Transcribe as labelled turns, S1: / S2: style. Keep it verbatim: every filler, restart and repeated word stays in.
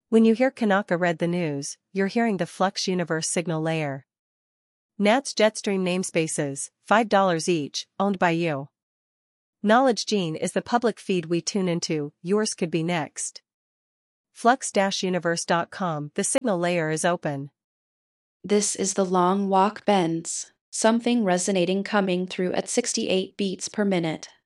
S1: When you hear Kanaka read the news, you're hearing the Flux Universe signal layer. N A T's Jetstream namespaces, five dollars each, owned by you. Knowledge Gene is the public feed we tune into, yours could be next. flux universe dot com, the signal layer is open.
S2: This is the Long Walk Bends, something resonating coming through at sixty-eight beats per minute.